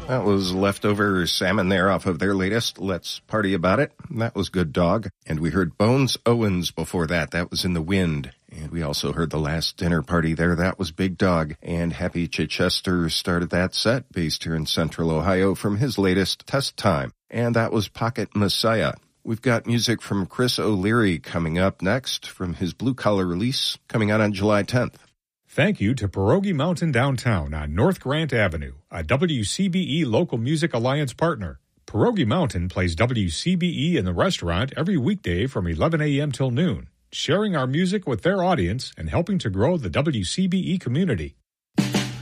That was leftover salmon there off of their latest Let's Party About It. That was Good Dog. And we heard Bones Owens before that. That was In the Wind. And we also heard The Last Dinner Party there. That was Big Dog. And Happy Chichester started that set, based here in Central Ohio, from his latest Test Time. And that was Pocket Messiah. We've got music from Chris O'Leary coming up next from his Blue Collar release coming out on July 10th. Thank you to Pierogi Mountain Downtown on North Grant Avenue, a WCBE Local Music Alliance partner. Pierogi Mountain plays WCBE in the restaurant every weekday from 11 a.m. till noon, sharing our music with their audience and helping to grow the WCBE community.